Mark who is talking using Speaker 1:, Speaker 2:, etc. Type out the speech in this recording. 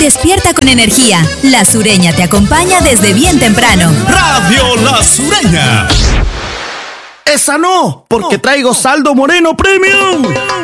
Speaker 1: Despierta con energía. La Sureña te acompaña desde bien temprano.
Speaker 2: Radio La Sureña.
Speaker 3: ¡Esa no! Porque traigo saldo Moreno Premium.